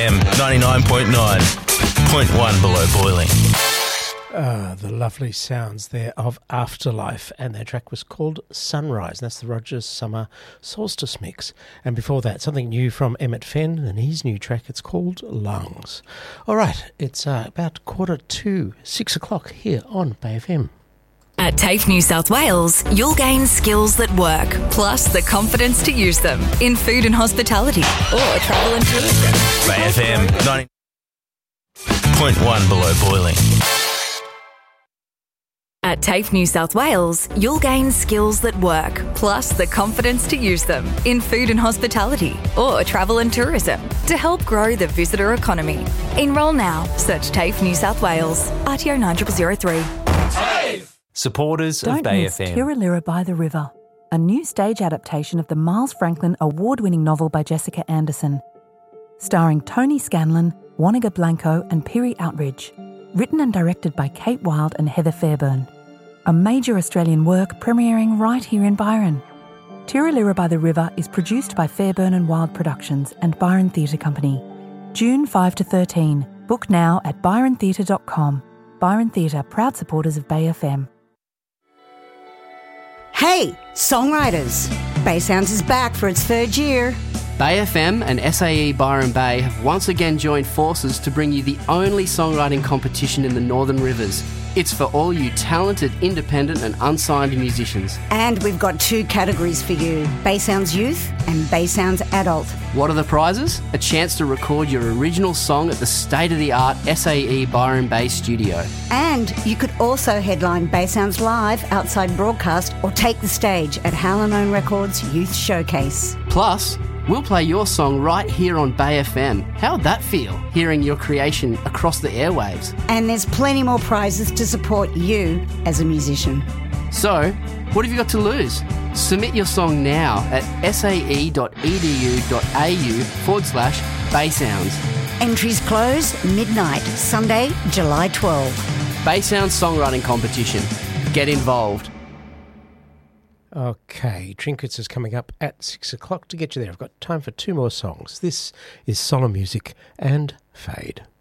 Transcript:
FM 99.9, 0.1 below boiling. The lovely sounds there of Afterlife, and their track was called Sunrise, and that's the Rogers Summer Solstice mix. And before that, something new from Emmett Fenn and his new track, it's called Lungs. All right, it's about 6 o'clock here on Bay FM. At TAFE New South Wales, you'll gain skills that work, plus the confidence to use them in food and hospitality or travel and tourism. Bay FM 90.1 below boiling. At TAFE New South Wales, you'll gain skills that work, plus the confidence to use them in food and hospitality or travel and tourism to help grow the visitor economy. Enrol now. Search TAFE New South Wales. RTO 9003. TAFE! Supporters Don't of Bay miss FM. Tiralira by the River, a new stage adaptation of the Miles Franklin award-winning novel by Jessica Anderson. Starring Tony Scanlon, Wanaka Blanco and Piri Outridge. Written and directed by Kate Wilde and Heather Fairburn. A major Australian work premiering right here in Byron. Tiralira by the River is produced by Fairburn and Wilde Productions and Byron Theatre Company. June 5 to 13. Book now at byrontheatre.com. Byron Theatre, proud supporters of Bay FM. Hey, songwriters! Bay Sounds is back for its third year. Bay FM and SAE Byron Bay have once again joined forces to bring you the only songwriting competition in the Northern Rivers. It's for all you talented, independent and unsigned musicians. And we've got two categories for you, Bay Sounds Youth and Bay Sounds Adult. What are the prizes? A chance to record your original song at the state-of-the-art SAE Byron Bay studio. And you could also headline Bay Sounds Live outside broadcast or take the stage at Howlin' Records Youth Showcase. Plus, we'll play your song right here on Bay FM. How'd that feel, hearing your creation across the airwaves? And there's plenty more prizes to support you as a musician. So, what have you got to lose? Submit your song now at sae.edu.au/Baysounds. Entries close midnight, Sunday, July 12. Baysounds Songwriting Competition. Get involved. Okay, Trinkets is coming up at 6 o'clock to get you there. I've got time for two more songs. This is Solemn Music and Fade.